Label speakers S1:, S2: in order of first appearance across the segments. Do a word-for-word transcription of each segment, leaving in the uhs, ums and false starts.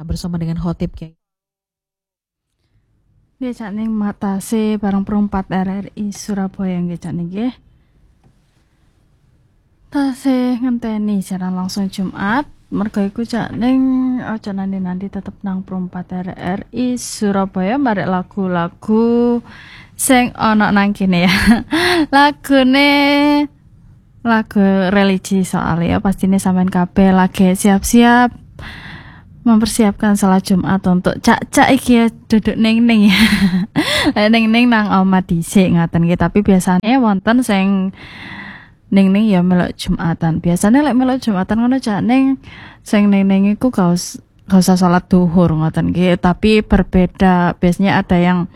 S1: bersama dengan khotib kayak.
S2: Nggih cak ning Matase bareng perempat R R I Surabaya nggih cak nggih. Tasih ngenteni jalan langsung Jumat. Mergo iku cak ning aja nanti-nanti tetep nang perempat R R I Surabaya marek lagu-lagu sing ana nang kene ya. Lagune lagu religi soalnya pastine sampean kabeh lagi siap-siap mempersiapkan salat Jumat untuk cak-cak iki ya duduk ning-ning ya. Ning-ning nang omah dhisik ngaten iki, tapi biasanya wonten sing ning-ning ya melok Jumatan. Biasanya lek melok Jumatan ngono cak ning sing ning-ning iku gak us gak usah salat duhur ngoten iki, tapi berbeda. Biasanya ada yang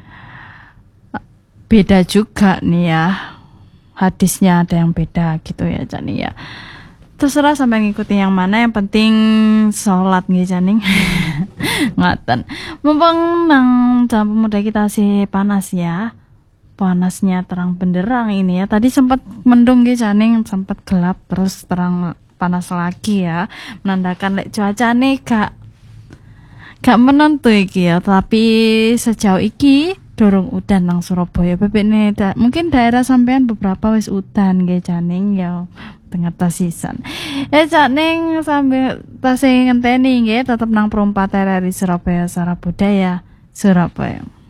S2: beda juga nih ya. Hadisnya ada yang beda gitu ya cak nih ya. Terserah sampai ngikuti yang mana, yang penting sholat nggih janing. Ngaten. Mumpung nang jam pemuda kita sih panas ya. Panasnya terang benderang ini ya. Tadi sempat mendung nggih janing, sempat gelap terus terang panas lagi ya. Menandakan lek cuacane gak gak menentu iki ya, tapi sejauh iki dorong udan nang Surabaya. Bebekne da mungkin daerah sampean beberapa wis udan nggih janing ya. Tengah tasisan. Eh cak ning sambil tasih ngenteni nggih tetep nang perempat R R I Surabaya Sarah Budaya Surabaya.